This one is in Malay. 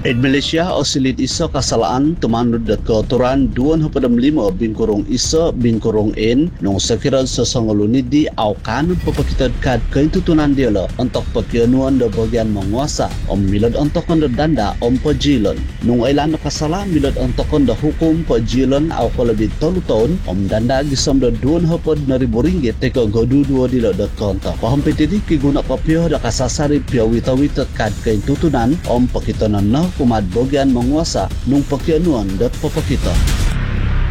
Ed Malaysia osilit isa kasalaan tumanod at kauturan 2.5 bingkurong isa bingkurong in nung sakiran sa sangolunidi aw kanun papakitad kad kaintutunan dila untuk pagyanuan da bagian menguasa milad untuk da danda pajilon nung ilan kasala milad untuk da hukum pajilon aw kalabit 3 taon danda gisam da 2.5 ringgit teka gaduduwa dila da konta pahampitidi kiguna papyo da kasasari piyawita-wita kad kaintutunan pakitanan na kumad bagian menguasa nung pagyanuan dat papakita.